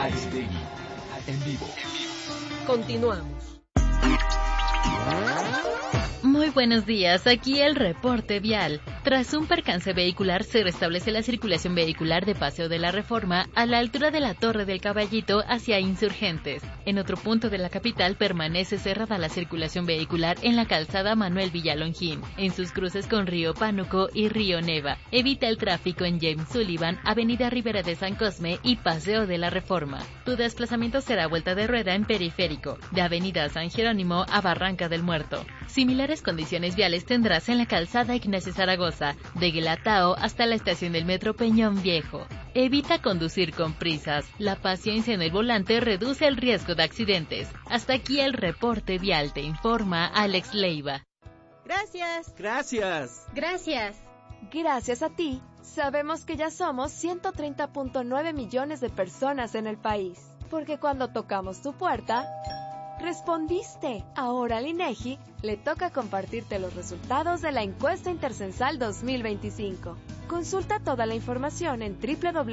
Aristegui, en vivo. Continuamos. Muy buenos días, aquí el reporte vial. Tras un percance vehicular, se restablece la circulación vehicular de Paseo de la Reforma a la altura de la Torre del Caballito hacia Insurgentes. En otro punto de la capital permanece cerrada la circulación vehicular en la calzada Manuel Villalongín, en sus cruces con Río Pánuco y Río Neva. Evita el tráfico en James Sullivan, Avenida Ribera de San Cosme y Paseo de la Reforma. Tu desplazamiento será vuelta de rueda en Periférico, de Avenida San Jerónimo a Barranca del Muerto. Similares condiciones viales tendrás en la calzada Ignacio Zaragoza, de Guelatao hasta la estación del Metro Peñón Viejo. Evita conducir con prisas. La paciencia en el volante reduce el riesgo de accidentes. Hasta aquí el reporte vial, te informa Alex Leiva. Gracias. Gracias. Gracias. Gracias a ti, sabemos que ya somos 130.9 millones de personas en el país. Porque cuando tocamos tu puerta, respondiste. Ahora al INEGI le toca compartirte los resultados de la encuesta Intercensal 2025. Consulta toda la información en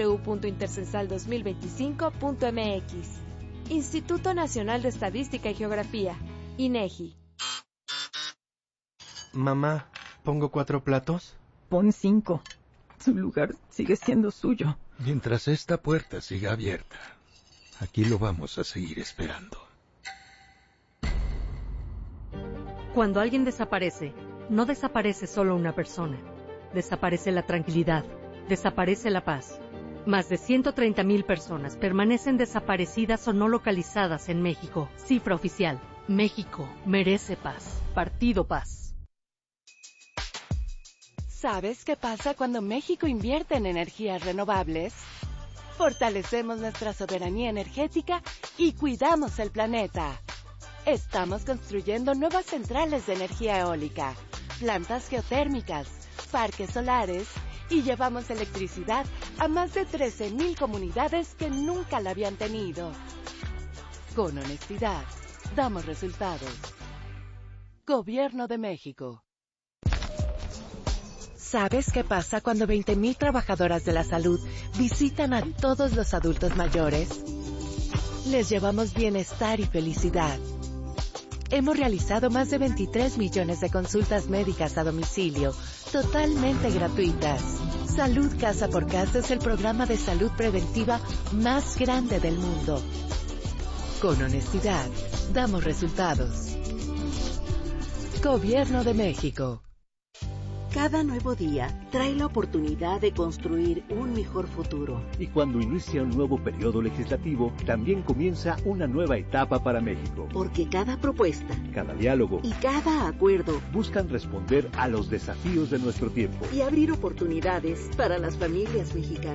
www.intercensal2025.mx. Instituto Nacional de Estadística y Geografía, INEGI. Mamá, ¿pongo 4 platos? Pon 5. Su lugar sigue siendo suyo. Mientras esta puerta siga abierta, aquí lo vamos a seguir esperando. Cuando alguien desaparece, no desaparece solo una persona. Desaparece la tranquilidad, desaparece la paz. Más de 130,000 personas permanecen desaparecidas o no localizadas en México. Cifra oficial. México merece paz. Partido Paz. ¿Sabes qué pasa cuando México invierte en energías renovables? Fortalecemos nuestra soberanía energética y cuidamos el planeta. Estamos construyendo nuevas centrales de energía eólica, plantas geotérmicas, parques solares y llevamos electricidad a más de 13,000 comunidades que nunca la habían tenido. Con honestidad, damos resultados. Gobierno de México. ¿Sabes qué pasa cuando 20,000 trabajadoras de la salud visitan a todos los adultos mayores? Les llevamos bienestar y felicidad. Hemos realizado más de 23 millones de consultas médicas a domicilio, totalmente gratuitas. Salud Casa por Casa es el programa de salud preventiva más grande del mundo. Con honestidad, damos resultados. Gobierno de México. Cada nuevo día trae la oportunidad de construir un mejor futuro. Y cuando inicia un nuevo periodo legislativo, también comienza una nueva etapa para México. Porque cada propuesta, cada diálogo y cada acuerdo buscan responder a los desafíos de nuestro tiempo y abrir oportunidades para las familias mexicanas.